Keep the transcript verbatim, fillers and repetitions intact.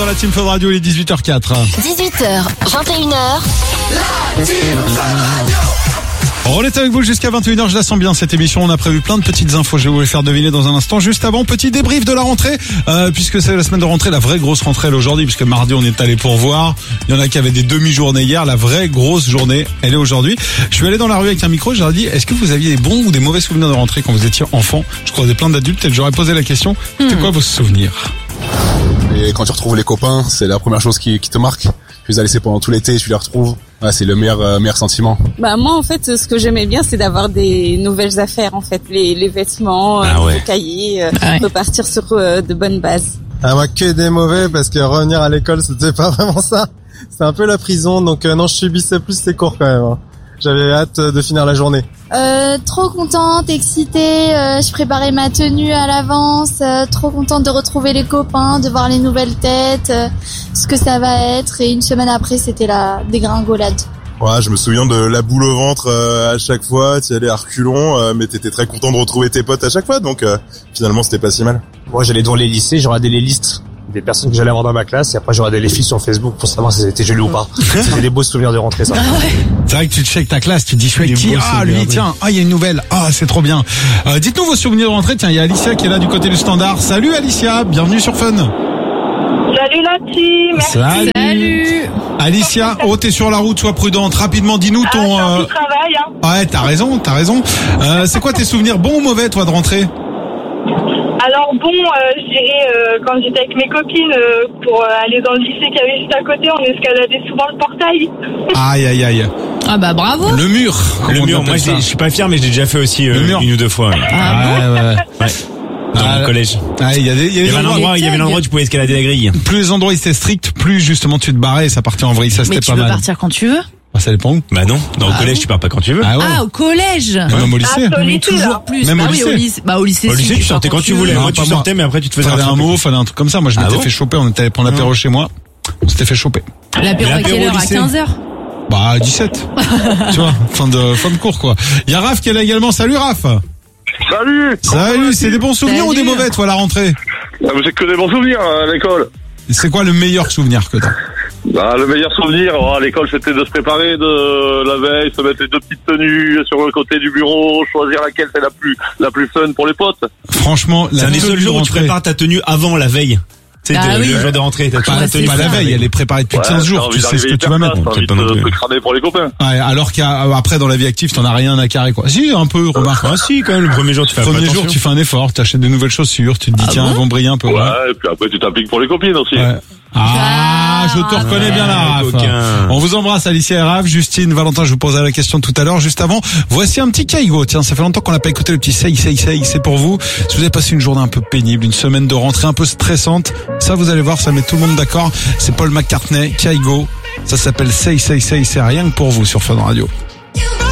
la Team Fun Radio, il est dix-huit heures quatre. dix-huit heures, vingt et une heures. La Team Fun Radio. On est avec vous jusqu'à vingt et une heures, je la sens bien cette émission, on a prévu plein de petites infos, je vais vous les faire deviner dans un instant. Juste avant, petit débrief de la rentrée, euh, puisque c'est la semaine de rentrée, la vraie grosse rentrée elle est aujourd'hui, puisque mardi on est allé pour voir, il y en a qui avaient des demi-journées hier, la vraie grosse journée elle est aujourd'hui. Je suis allé dans la rue avec un micro, je leur ai dit, est-ce que vous aviez des bons ou des mauvais souvenirs de rentrée quand vous étiez enfant? Je croisais plein d'adultes et j'aurais posé la question, c'était quoi vos souvenirs? Et quand tu retrouves les copains, c'est la première chose qui, qui te marque. Tu les as laissés pendant tout l'été, tu les retrouves. Ouais, c'est le meilleur, euh, meilleur sentiment. Bah moi en fait, ce que j'aimais bien, c'est d'avoir des nouvelles affaires en fait, les, les vêtements, ah ouais. les cahiers, euh, Ah ouais. repartir sur euh, de bonnes bases. Ah moi que des mauvais parce que revenir à l'école c'était pas vraiment ça. C'est un peu la prison donc euh, non je subissais plus les cours quand même. Hein. J'avais hâte de finir la journée. Euh, trop contente, excitée, euh, je préparais ma tenue à l'avance, euh, trop contente de retrouver les copains, de voir les nouvelles têtes, euh, ce que ça va être, et une semaine après c'était la dégringolade. Ouais, je me souviens de la boule au ventre euh, à chaque fois, tu y allais à reculons, euh, mais t'étais très content de retrouver tes potes à chaque fois, donc euh, finalement c'était pas si mal. Moi j'allais dans les lycées, je regardais les listes des personnes que j'allais avoir dans ma classe, et après je regardais les filles sur Facebook pour savoir si c'était joli ou pas. C'était des beaux souvenirs de rentrée ça. Ah ouais. C'est vrai que tu checkes ta classe, tu te dis, je suis avec Des qui? beaux Ah, souvenirs, lui, tiens, ah, il y a une nouvelle, ah, c'est trop bien. Euh, dites-nous vos souvenirs de rentrée, tiens, il y a Alicia qui est là du côté du standard. Salut Alicia, bienvenue sur Fun. Salut la team. Salut. Salut. Alicia, oh, t'es sur la route, sois prudente. Rapidement, dis-nous Ah, ton... c'est un euh, petit travail, hein. Ouais, t'as raison, t'as raison. Euh, c'est quoi tes souvenirs, bons ou mauvais, toi, de rentrée? Alors bon, euh, je dirais, euh, quand j'étais avec mes copines, euh, pour euh, aller dans le lycée qu'il y avait juste à côté, on escaladait souvent le portail. Aïe, aïe, aïe. Ah bah bravo. Le mur. Le comment mur, on moi appelle je ça je suis pas fier, mais je l'ai déjà fait aussi euh, Le mur. une ou deux fois. Ouais. Ah bon? ouais, ouais. Ouais. Dans Ah, mon collège. Ah, il y a des, il y a Il y des avait un endroits, endroit, il y avait un endroit où tu pouvais escalader la grille. plus les endroits étaient stricts, plus justement tu te barrais et ça partait en vrille, ça Mais c'était tu pas peux mal. partir quand tu veux. Ah, ça dépend où. Bah non, dans le Ah collège bon tu pars pas quand tu veux. Ah ouais. Ah, au collège. Même au lycée. Ah, au Mais lycée, toujours là. plus. Même bah au oui, lycée. au lycée. Bah au lycée, Au si, lycée tu pars sortais quand tu veux. voulais. Non, Moi pas tu moi. sortais, mais après tu te faisais Fallait un rattraper. mot, fallait un truc comme ça. Moi, je Ah m'étais bon fait choper, on était pour l'apéro chez moi. On s'était fait choper. L'apéro à L'apéro quelle au heure? À lycée. quinze heures? Bah, à dix-sept. Tu vois, fin de, fin de cours, quoi. Il y a Raph qui est là également. Salut, Raph. Salut. Salut, c'est des bons souvenirs Salut. ou des mauvais, toi, à la rentrée? Ah, mais j'ai que des bons souvenirs à l'école. C'est quoi le meilleur souvenir que t'as? Bah, le meilleur souvenir oh, à l'école, c'était de se préparer de la veille, se mettre les deux petites tenues sur le côté du bureau, choisir laquelle c'est la plus la plus fun pour les potes. Franchement, C'est la un des seuls tenue de jours où tu rentrée. prépares ta tenue avant la veille. Tu sais, Ah le oui. jour de rentrée, t'as toujours Pas, ta tenue. pas la ça. veille, elle est préparée depuis Ouais, quinze t'as jours, envie tu sais ce d'arriver que tu vas hyper mettre. tard, t'as envie Peut-être pas non de plus. te cramer pour les copains. Ouais, alors qu'après, dans la vie active, t'en as rien à carrer, quoi. Si, un peu, remarque. Ah si, quand même, le premier jour tu fais Le pas premier attention. jour, tu fais un effort, t'achètes de nouvelles chaussures, tu te dis, Ah tiens, bon elles vont briller un peu. Ouais, ouais. et puis après tu t'appliques pour les copines aussi. Ouais. Ah, je te reconnais bien là, Raph. coquin. On vous embrasse, Alicia et Raph. Justine, Valentin, je vous posais la question tout à l'heure. Juste avant, voici un petit Kaigo. Tiens, ça fait longtemps qu'on n'a pas écouté le petit Say, Say, Say. C'est pour vous. Si vous avez passé une journée un peu pénible, une semaine de rentrée un peu stressante, ça, vous allez voir, ça met tout le monde d'accord. C'est Paul McCartney, Kaigo. Ça s'appelle Say, Say, Say. C'est rien que pour vous sur Fun Radio.